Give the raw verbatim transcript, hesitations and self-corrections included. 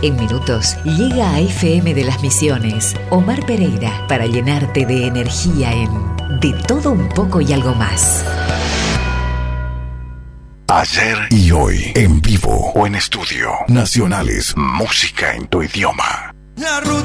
En minutos llega a F M de las Misiones Omar Pereira para llenarte de energía en De Todo Un Poco y Algo Más. Ayer y hoy, en vivo o en estudio. Nacionales, música en tu idioma. La ruta